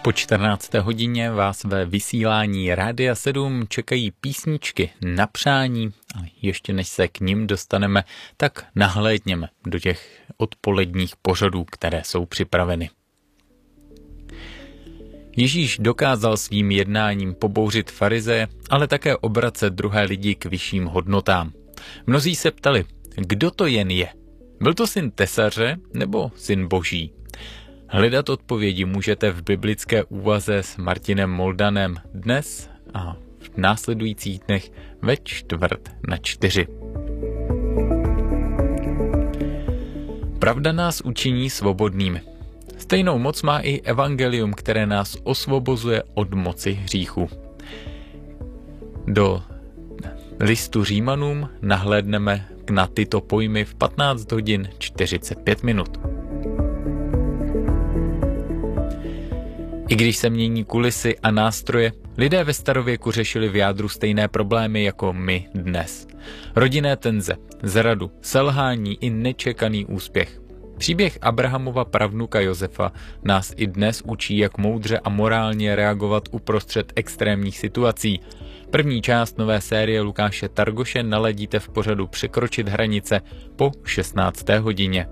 Po 14. hodině vás ve vysílání Rádia 7 čekají písničky na přání a ještě než se k nim dostaneme, tak nahlédněme do těch odpoledních pořadů, které jsou připraveny. Ježíš dokázal svým jednáním pobouřit farizeje, ale také obracet druhé lidi k vyšším hodnotám. Mnozí se ptali, kdo to jen je? Byl to syn tesaře nebo syn boží? Hledat odpovědi můžete v biblické úvaze s Martinem Moldanem dnes a v následujících dnech ve 3:45. Pravda nás učiní svobodnými. Stejnou moc má i evangelium, které nás osvobozuje od moci hříchu. Do listu Římanům nahlédneme na tyto pojmy v 15 hodin 45 minut. I když se mění kulisy a nástroje, lidé ve starověku řešili v jádru stejné problémy jako my dnes. Rodinné tenze, zradu, selhání i nečekaný úspěch. Příběh Abrahamova pravnuka Josefa nás i dnes učí, jak moudře a morálně reagovat uprostřed extrémních situací. První část nové série Lukáše Targoše naladíte v pořadu Překročit hranice po 16. hodině.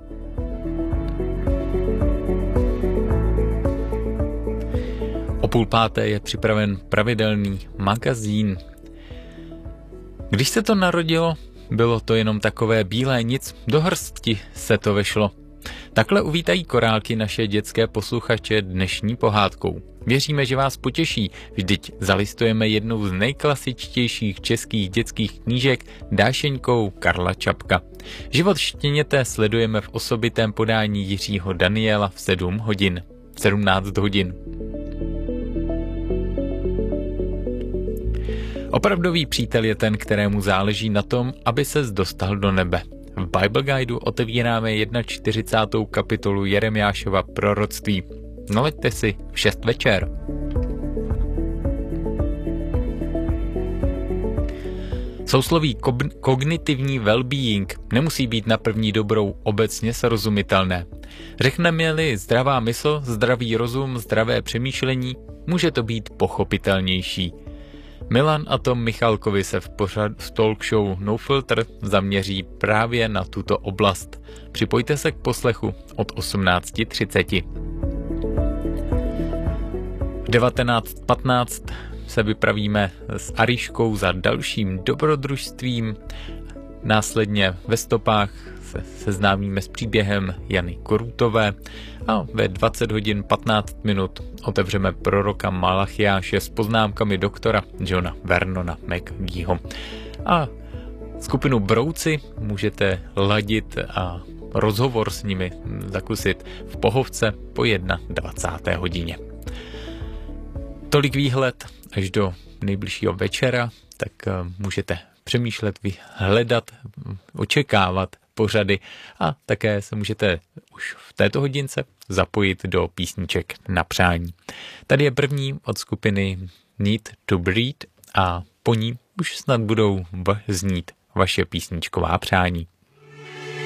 O 4:30 je připraven pravidelný magazín. Když se to narodilo, bylo to jenom takové bílé nic, do hrsti se to vešlo. Takhle uvítají korálky naše dětské posluchače dnešní pohádkou. Věříme, že vás potěší, vždyť zalistujeme jednou z nejklasičtějších českých dětských knížek Dášeňkou Karla Čapka. Život štěněte sledujeme v osobitém podání Jiřího Daniela v 17 hodin. Opravdový přítel je ten, kterému záleží na tom, aby ses dostal do nebe. V Bible Guideu otevíráme 41. kapitolu Jeremiášova proroctví. Nalaďte si v 6 večer. Sousloví kognitivní well-being nemusí být na první dobrou obecně srozumitelné. Řekneme-li zdravá mysl, zdravý rozum, zdravé přemýšlení, může to být pochopitelnější. Milan a Tom Michalkovi se v talk show No Filter zaměří právě na tuto oblast. Připojte se k poslechu od 18:30. V 19:15 se vypravíme s Aríškou za dalším dobrodružstvím. Následně ve stopách se seznámíme s příběhem Jany Korutové a ve 20 hodin 15 minut otevřeme proroka Malachiáše s poznámkami doktora Johna Vernona McGeeho. A skupinu Brouci můžete ladit a rozhovor s nimi zakusit v Pohovce po 21. hodině. Tolik výhled až do nejbližšího večera, tak můžete přemýšlet, hledat, očekávat pořady a také se můžete už v této hodince zapojit do písniček na přání. Tady je první od skupiny Need to Breathe a po ní už snad budou znít vaše písničková přání.